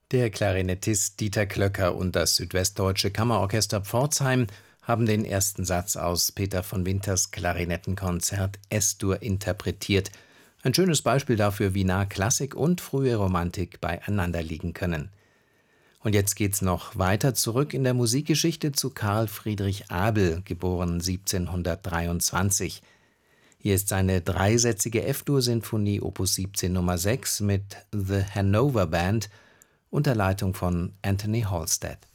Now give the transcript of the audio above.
Der Klarinettist Dieter Klöcker und das Südwestdeutsche Kammerorchester Pforzheim haben den ersten Satz aus Peter von Winters Klarinettenkonzert Es-Dur interpretiert. Ein schönes Beispiel dafür, wie nah Klassik und frühe Romantik beieinander liegen können. Und jetzt geht's noch weiter zurück in der Musikgeschichte zu Carl Friedrich Abel, geboren 1723. Hier ist seine dreisätzige F-Dur-Sinfonie Opus 17 Nummer 6 mit The Hanover Band unter Leitung von Anthony Halstead.